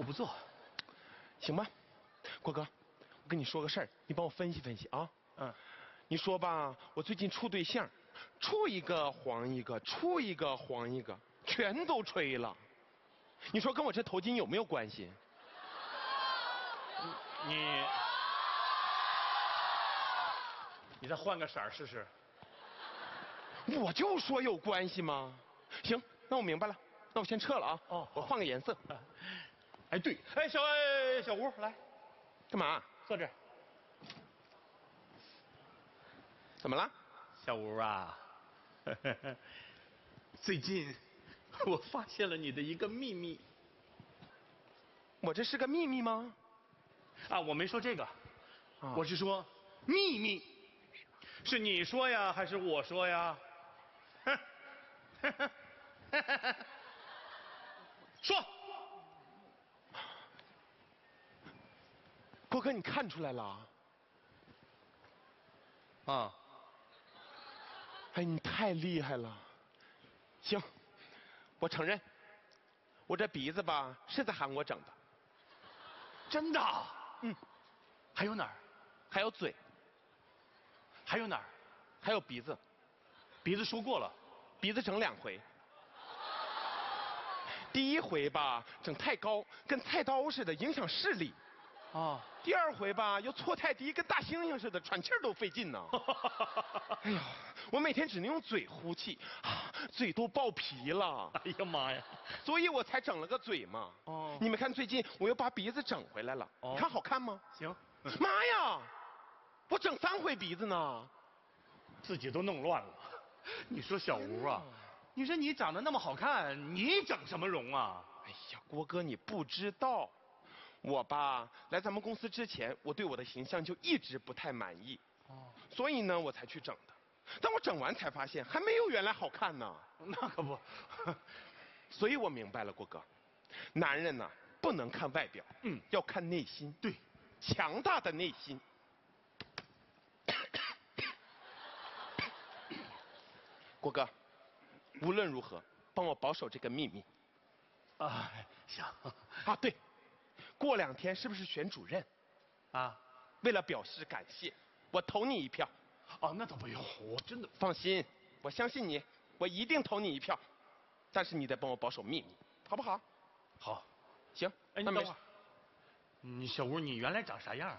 不做。 行吧，郭哥，我跟你说个事儿，你帮我分析分析啊。 嗯， 你说吧，我最近处对象，处一个黄一个，处一个黄一个，全都吹了。你说跟我这头巾有没有关系？ 你再换个色儿试试。 我就说有关系吗？行，那我明白了，那我先撤了啊。 哦， 我换个颜色。 哎，对，哎，小吴来， 干嘛？ 坐这儿。 怎么了？ 小吴啊，最近我发现了你的一个秘密。 我这是个秘密吗？ 啊，我没说这个，我是说秘密，是你说呀，还是我说呀？说。 郭哥，你看出来了？ 啊， 哎，你太厉害了。行，我承认，我这鼻子吧是在韩国整的。 真的？ 嗯， 还有哪儿？ 还有嘴， 还有哪儿？ 还有鼻子， 鼻子说过了。 鼻子整2回。第一回吧，整太高，跟菜刀似的，影响视力。 啊， 第2回吧，又错太低，跟大猩猩似的，喘气儿都费劲呢。哎呀，我每天只能用嘴呼气，嘴都爆皮了。 哎呀妈呀！ 所以我才整了个嘴嘛。 哦， 你们看，最近我又把鼻子整回来了，你看好看吗？ 行。 妈呀，我整3回鼻子呢。 自己都弄乱了。你说小吴啊，你说你长得那么好看，你整什么容啊？ 哎呀，郭哥，你不知道，我吧来咱们公司之前，我对我的形象就一直不太满意。哦，所以呢，我才去整的。但我整完才发现，还没有原来好看呢。 那可不。 所以我明白了，郭哥，男人呢不能看外表，要看内心。 对， 强大的内心。郭哥，无论如何，帮我保守这个秘密。 啊，行。 啊，对，过2天是不是选主任？ 啊， 为了表示感谢，我投你1票。 哦，那倒不用，我真的放心，我相信你，我一定投你1票。但是你得帮我保守秘密，好不好？ 好。 行， 哎，你等会儿。你小吴，你原来长啥样啊？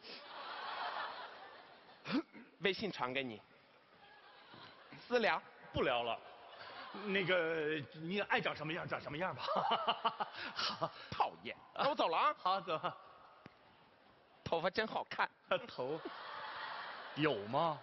微信传给你，私聊。 不聊了。那个，你爱长什么样长什么样吧。好， 讨厌。那我走了啊。 好，走。 头发真好看。 头有吗？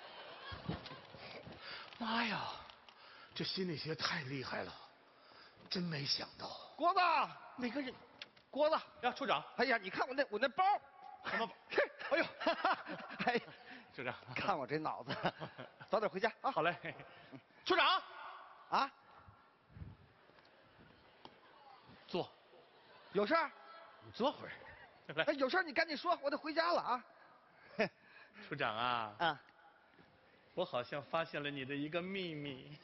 妈呀，这心理学太厉害了，真没想到。 郭子， 哪个人？ 郭子呀，处长。 哎呀，你看我那包， 什么包？ 哎呦，哎， 处长， 看我这脑子，早点回家啊。 好嘞。处长， 啊， 坐。 有事儿？ 你坐会儿。 哎， 来， 有事儿你赶紧说，我得回家了啊。 处长啊， 啊， 我好像发现了你的一个秘密。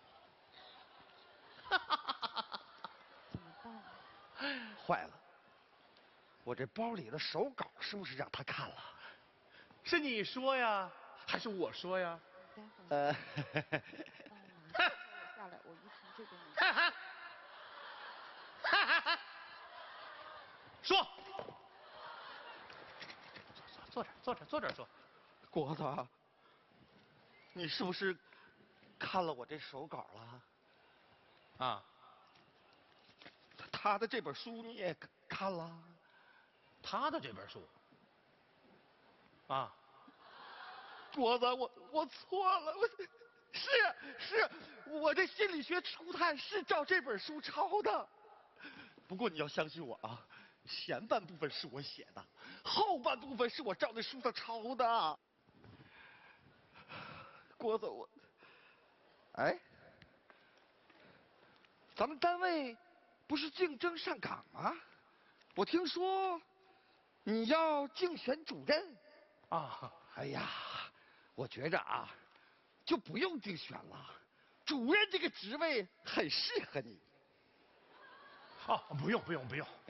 怎么办？ 坏了，我这包里的手稿是不是让他看了？ 是你说呀，还是我说呀？ 待会儿我下来，我衣服这边你。 说。坐这儿说。 郭子，你是不是看了我这手稿了？ 啊， 他的这本书你也看了？ 他的这本书。啊， 郭子，我错了，是，我这心理学初探是照这本书抄的。不过你要相信我啊，前半部分是我写的，后半部分是我照那书上抄的。郭子，哎，咱们单位不是竞争上岗吗？我听说你要竞选主任。 啊， 哎呀，我觉着啊，就不用竞选了，主任这个职位很适合你。 哦，不用。